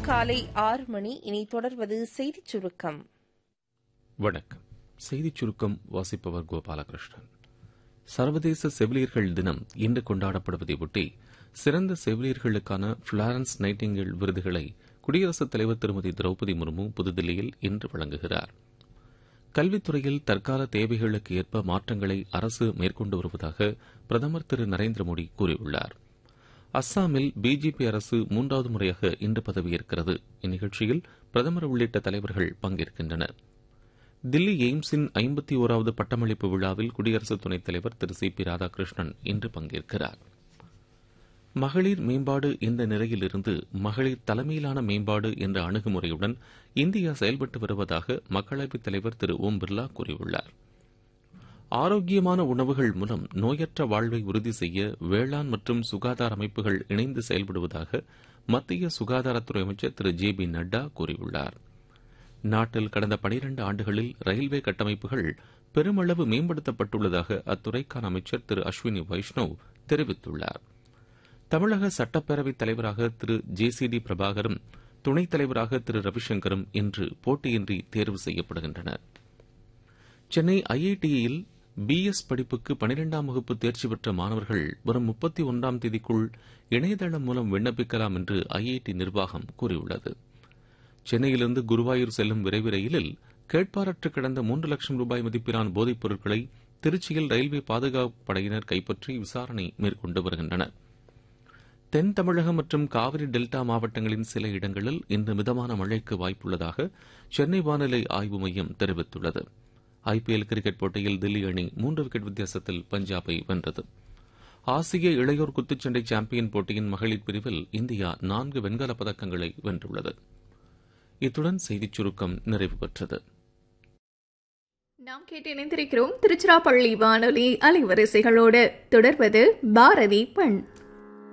காலை 6 மணி. இனி தொடர்வது செய்திச் சுருக்கம். வணக்கம். செய்திச் சுருக்கம் வாசிப்பவர் கோபாலகிருஷ்ணன். சர்வதேச செவிலியர்கள் தினம் இன்று கொண்டாடப்படுவதை ஒட்டி சிறந்த செவிலியர்களுக்கான பிளாரன்ஸ் நைட்டிங்கேல் விருதுகளை குடியரசுத் தலைவர் திருமதி திரௌபதி முர்மு புதுதில்லியில் இன்று வழங்குகிறார். கல்வித்துறையில் தற்கால தேவைகளுக்கு ஏற்ப மாற்றங்களை அரசு மேற்கொண்டு வருவதாக பிரதமர் திரு நரேந்திர மோடி கூறியுள்ளார். அஸ்ஸாமில் பிஜேபி அரசு 3வது முறையாக இன்று பதவியேற்கிறது. இந்நிகழ்ச்சியில் பிரதமர் உள்ளிட்ட தலைவர்கள் பங்கேற்கின்றனர். தில்லி எய்ம்ஸின் 51வது பட்டமளிப்பு விழாவில் குடியரசு துணைத் தலைவர் திரு சி பி ராதாகிருஷ்ணன் இன்று பங்கேற்கிறார். மகளிர் மேம்பாடு என்ற நிலையிலிருந்து மகளிர் தலைமையிலான மேம்பாடு என்ற அணுகுமுறையுடன் இந்தியா செயல்பட்டு வருவதாக மக்களவைத் தலைவர் திரு ஓம் பிர்லா கூறியுள்ளார். ஆரோக்கியமான உணவுகள் மூலம் நோயற்ற வாழ்வை உறுதி செய்ய வேளாண் மற்றும் சுகாதார அமைப்புகள் இணைந்து செயல்படுவதாக மத்திய சுகாதாரத்துறை அமைச்சர் திரு ஜே பி நட்டா கூறியுள்ளார். நாட்டில் கடந்த 12 ஆண்டுகளில் ரயில்வே கட்டமைப்புகள் பெருமளவு மேம்படுத்தப்பட்டுள்ளதாக அத்துறைக்கான அமைச்சர் திரு அஸ்வினி வைஷ்ணவ் தெரிவித்துள்ளார். தமிழக சட்டப்பேரவைத் தலைவராக திரு ஜே சி டி பிரபாகரும் துணைத் தலைவராக திரு ரவிசங்கரும் இன்று போட்டியின்றி தேர்வு செய்யப்படுகின்றனர். சென்னை ஐஐடியில் பிஎஸ் படிப்புக்கு 12ஆம் வகுப்பு தேர்ச்சி பெற்ற மாணவர்கள் வரும் 31ஆம் தேதிக்குள் இணையதளம் மூலம் விண்ணப்பிக்கலாம் என்று ஐஐடி நிர்வாகம் கூறியுள்ளது. சென்னையிலிருந்து குருவாயூர் செல்லும் விரைவு ரயிலில் கேட்பாரற்று கிடந்த 3 லட்சம் ரூபாய் மதிப்பிலான போதைப் பொருட்களை திருச்சியில் ரயில்வே பாதுகாப்பு படையினர் கைப்பற்றி விசாரணை மேற்கொண்டு வருகின்றனர். தென் தமிழகம் மற்றும் காவிரி டெல்டா மாவட்டங்களின் சில இடங்களில் இன்று மிதமான மழைக்கு வாய்ப்புள்ளதாக சென்னை வானிலை ஆய்வு மையம் தெரிவித்துள்ளது. ஐபிஎல் கிரிக்கெட் போட்டியில் தில்லி அணி 3 விக்கெட் வித்தியாசத்தில் பஞ்சாபை வென்றது. ஆசிய இளையோர் குத்துச்சண்டை சாம்பியன் போட்டியின் மகளிர் பிரிவில் இந்தியா 4 வெண்கலப் பதக்கங்களை வென்றுள்ளது. இத்துடன் செய்திச் சுருக்கம் நிறைவு பெற்றது. நாம் கேட்டு இணைந்திருக்கிறோம் திருச்சிராப்பள்ளி வானொலி அலைவரிசைகளோடு. தொடர்வது பாரதி பண்.